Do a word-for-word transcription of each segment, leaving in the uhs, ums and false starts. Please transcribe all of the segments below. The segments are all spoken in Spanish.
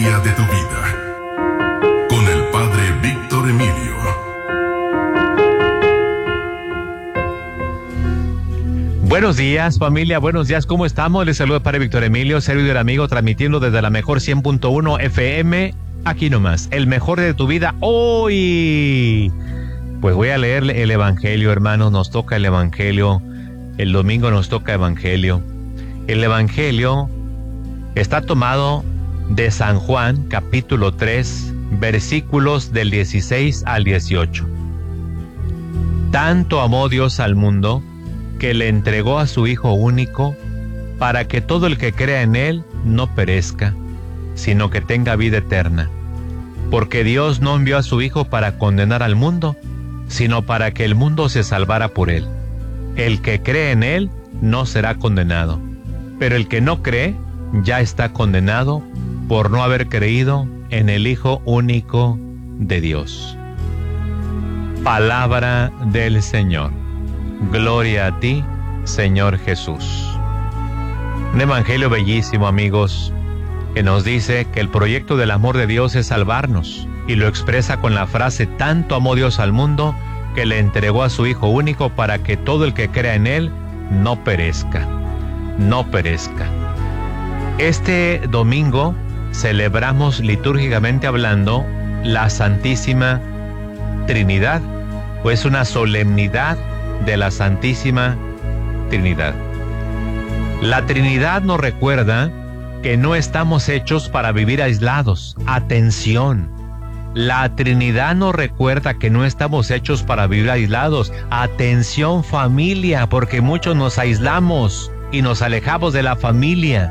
día de tu vida. Con el Padre Víctor Emilio. Buenos días, familia, buenos días, ¿cómo estamos? Les saluda el Padre Víctor Emilio, servidor amigo, transmitiendo desde la mejor cien punto uno F M, aquí nomás, el mejor de tu vida hoy. Pues voy a leerle el Evangelio, hermanos, nos toca el Evangelio, el domingo nos toca Evangelio. El Evangelio está tomado de San Juan, capítulo tres, versículos del dieciséis al dieciocho. Tanto amó Dios al mundo, que le entregó a su Hijo único, para que todo el que crea en Él no perezca, sino que tenga vida eterna. Porque Dios no envió a su Hijo para condenar al mundo, sino para que el mundo se salvara por Él. El que cree en Él no será condenado, pero el que no cree ya está condenado por no haber creído en el Hijo único de Dios. Palabra del Señor. Gloria a ti, Señor Jesús. Un evangelio bellísimo, amigos, que nos dice que el proyecto del amor de Dios es salvarnos, y lo expresa con la frase: tanto amó Dios al mundo que le entregó a su Hijo único para que todo el que crea en Él no perezca, no perezca. Este domingo celebramos litúrgicamente hablando la Santísima Trinidad, o es una solemnidad de la Santísima Trinidad. La Trinidad nos recuerda que no estamos hechos para vivir aislados. Atención. La Trinidad nos recuerda que no estamos hechos para vivir aislados. Atención, familia, porque muchos nos aislamos y nos alejamos de la familia.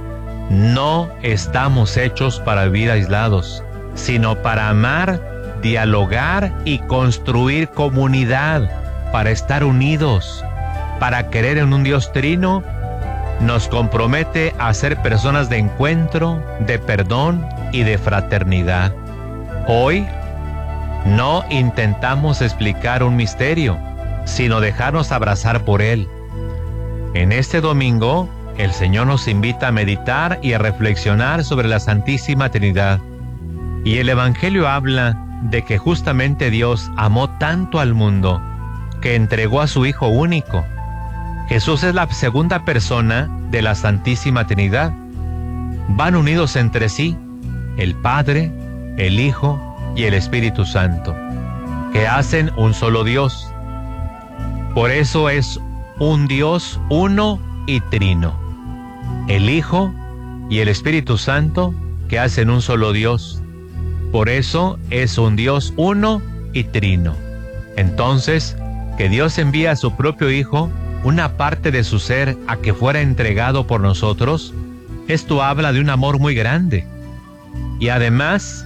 No estamos hechos para vivir aislados, sino para amar, dialogar y construir comunidad, para estar unidos, para creer en un Dios trino. Nos compromete a ser personas de encuentro, de perdón y de fraternidad. Hoy no intentamos explicar un misterio, sino dejarnos abrazar por él. En este domingo, el Señor nos invita a meditar y a reflexionar sobre la Santísima Trinidad. Y el Evangelio habla de que justamente Dios amó tanto al mundo que entregó a su Hijo único. Jesús es la segunda persona de la Santísima Trinidad. Van unidos entre sí el Padre, el Hijo y el Espíritu Santo, que hacen un solo Dios. Por eso es un Dios uno y trino. El Hijo y el Espíritu Santo, que hacen un solo Dios. Por eso es un Dios uno y trino. Entonces, que Dios envía a su propio Hijo, una parte de su ser, a que fuera entregado por nosotros, esto habla de un amor muy grande. Y además,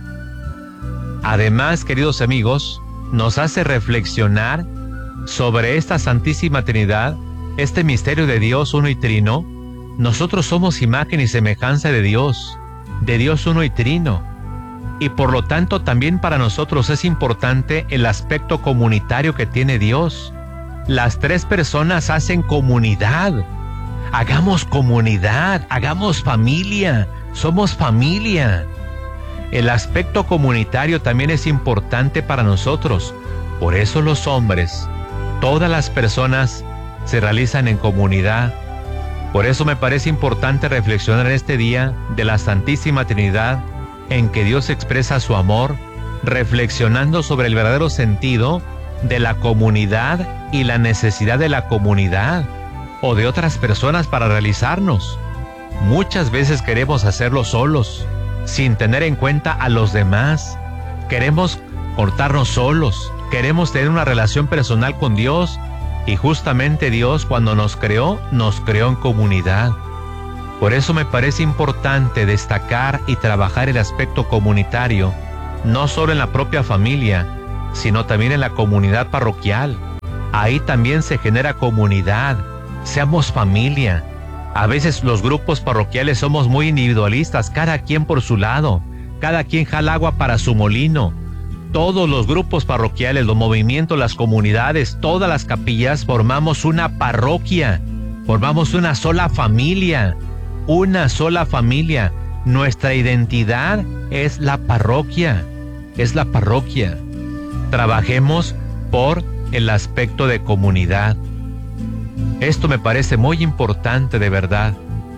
además, queridos amigos, nos hace reflexionar sobre esta Santísima Trinidad, este misterio de Dios uno y trino. Nosotros somos imagen y semejanza de Dios, de Dios uno y trino. Y por lo tanto también para nosotros es importante el aspecto comunitario que tiene Dios. Las tres personas hacen comunidad. Hagamos comunidad, hagamos familia, somos familia. El aspecto comunitario también es importante para nosotros. Por eso los hombres, todas las personas se realizan en comunidad. Por eso me parece importante reflexionar en este día de la Santísima Trinidad, en que Dios expresa su amor, reflexionando sobre el verdadero sentido de la comunidad y la necesidad de la comunidad o de otras personas para realizarnos. Muchas veces queremos hacerlo solos, sin tener en cuenta a los demás. Queremos cortarnos solos, queremos tener una relación personal con Dios, y justamente Dios, cuando nos creó, nos creó en comunidad. Por eso me parece importante destacar y trabajar el aspecto comunitario, no solo en la propia familia, sino también en la comunidad parroquial. Ahí también se genera comunidad. Seamos familia. A veces los grupos parroquiales somos muy individualistas, cada quien por su lado, cada quien jala agua para su molino. Todos los grupos parroquiales, los movimientos, las comunidades, todas las capillas formamos una parroquia, formamos una sola familia. Una sola familia. Nuestra identidad es la parroquia, es la parroquia. Trabajemos por el aspecto de comunidad. Esto me parece muy importante de verdad.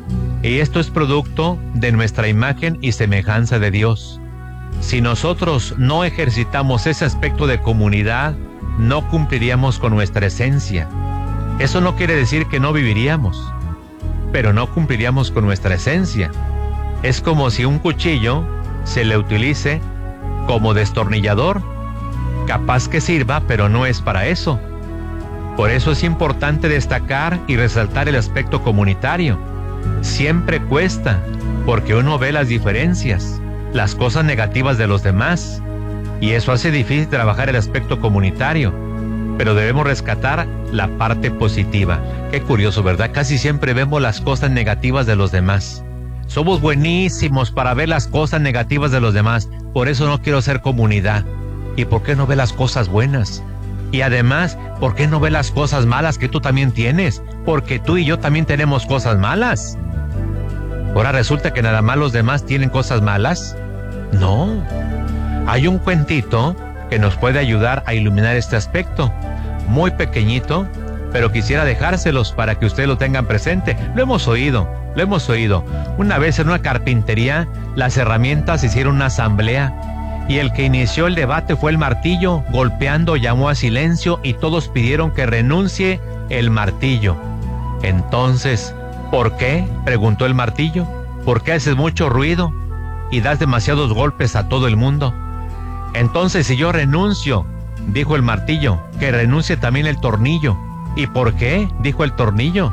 Y esto es producto de nuestra imagen y semejanza de Dios. Si nosotros no ejercitamos ese aspecto de comunidad, no cumpliríamos con nuestra esencia. Eso no quiere decir que no viviríamos, pero no cumpliríamos con nuestra esencia. Es como si un cuchillo se le utilice como destornillador. Capaz que sirva, pero no es para eso. Por eso es importante destacar y resaltar el aspecto comunitario. Siempre cuesta, porque uno ve las diferencias, las cosas negativas de los demás, y eso hace difícil trabajar el aspecto comunitario, pero debemos rescatar la parte positiva. Qué curioso, ¿verdad? Casi siempre vemos las cosas negativas de los demás. Somos buenísimos para ver las cosas negativas de los demás, por eso no quiero ser comunidad. ¿Y por qué no ve las cosas buenas? Y además, ¿por qué no ve las cosas malas que tú también tienes? Porque tú y yo también tenemos cosas malas. Ahora resulta que nada más los demás tienen cosas malas. No. Hay un cuentito que nos puede ayudar a iluminar este aspecto. Muy pequeñito, pero quisiera dejárselos para que ustedes lo tengan presente. Lo hemos oído, lo hemos oído. Una vez en una carpintería, las herramientas hicieron una asamblea. Y el que inició el debate fue el martillo, golpeando llamó a silencio y todos pidieron que renuncie el martillo. Entonces, ¿por qué?, preguntó el martillo. ¿Por qué haces mucho ruido y das demasiados golpes a todo el mundo? Entonces, si yo renuncio, dijo el martillo, que renuncie también el tornillo. ¿Y por qué?, dijo el tornillo.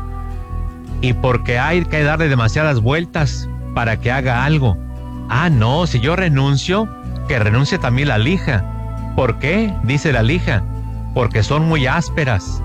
Y porque hay que darle demasiadas vueltas para que haga algo. Ah, no, si yo renuncio, que renuncie también la lija. ¿Por qué?, dice la lija. Porque son muy ásperas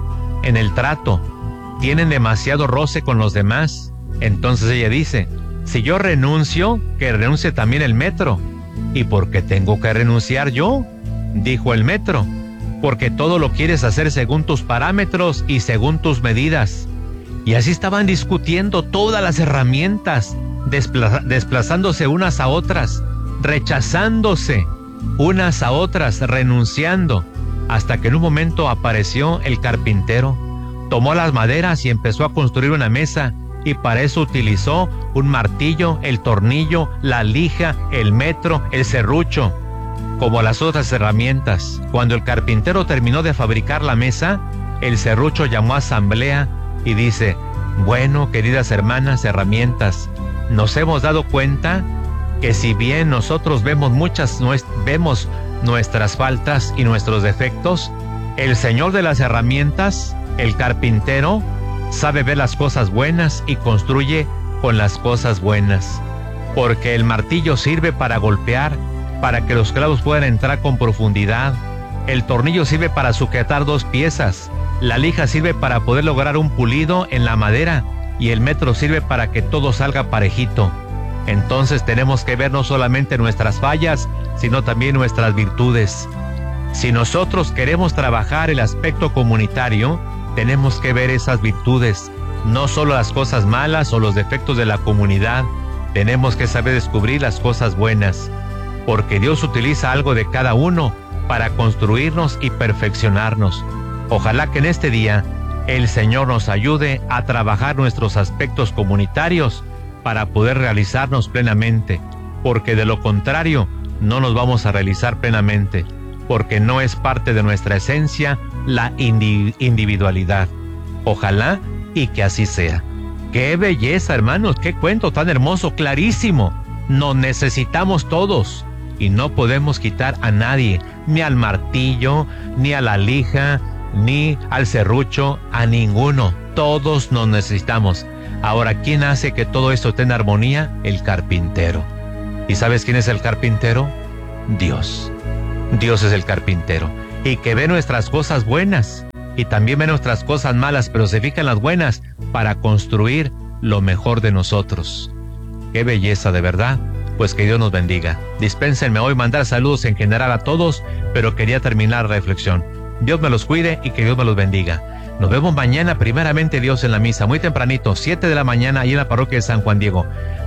en el trato, tienen demasiado roce con los demás. Entonces ella dice, si yo renuncio, que renuncie también el metro. ¿Y por qué tengo que renunciar yo?, dijo el metro. Porque todo lo quieres hacer según tus parámetros y según tus medidas. Y así estaban discutiendo todas las herramientas, desplaza- desplazándose unas a otras, rechazándose unas a otras, renunciando, hasta que en un momento apareció el carpintero, tomó las maderas y empezó a construir una mesa, y para eso utilizó un martillo, el tornillo, la lija, el metro, el serrucho, como las otras herramientas. Cuando el carpintero terminó de fabricar la mesa, el serrucho llamó a asamblea y dice, bueno, queridas hermanas, herramientas, nos hemos dado cuenta que si bien nosotros vemos muchas, vemos nuestras faltas y nuestros defectos, el Señor de las herramientas, el carpintero, sabe ver las cosas buenas y construye con las cosas buenas. Porque el martillo sirve para golpear, para que los clavos puedan entrar con profundidad. El tornillo sirve para sujetar dos piezas. La lija sirve para poder lograr un pulido en la madera. Y el metro sirve para que todo salga parejito. Entonces tenemos que ver no solamente nuestras fallas, sino también nuestras virtudes. Si nosotros queremos trabajar el aspecto comunitario, tenemos que ver esas virtudes, no solo las cosas malas o los defectos de la comunidad. Tenemos que saber descubrir las cosas buenas, porque Dios utiliza algo de cada uno para construirnos y perfeccionarnos. Ojalá que en este día el Señor nos ayude a trabajar nuestros aspectos comunitarios para poder realizarnos plenamente, porque de lo contrario no nos vamos a realizar plenamente, porque no es parte de nuestra esencia la indi- individualidad. Ojalá y que así sea. ¡Qué belleza, hermanos! ¡Qué cuento tan hermoso! ¡Clarísimo! Nos necesitamos todos y no podemos quitar a nadie, ni al martillo, ni a la lija, ni al serrucho, a ninguno. Todos nos necesitamos. Ahora, ¿quién hace que todo esto esté en armonía? El carpintero. ¿Y sabes quién es el carpintero? Dios. Dios es el carpintero. Y que ve nuestras cosas buenas y también ve nuestras cosas malas, pero se fija en las buenas para construir lo mejor de nosotros. ¡Qué belleza, de verdad! Pues que Dios nos bendiga. Dispénsenme hoy mandar saludos en general a todos, pero quería terminar la reflexión. Dios me los cuide y que Dios me los bendiga. Nos vemos mañana, primeramente Dios, en la misa, muy tempranito, siete de la mañana, ahí en la parroquia de San Juan Diego.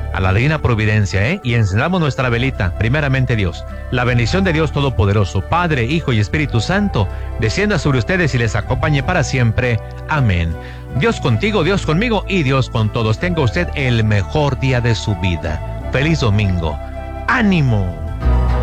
a la divina providencia, ¿eh? Y encendamos nuestra velita, primeramente Dios. La bendición de Dios Todopoderoso, Padre, Hijo y Espíritu Santo, descienda sobre ustedes y les acompañe para siempre. Amén. Dios contigo, Dios conmigo y Dios con todos. Tenga usted el mejor día de su vida. Feliz domingo. ¡Ánimo!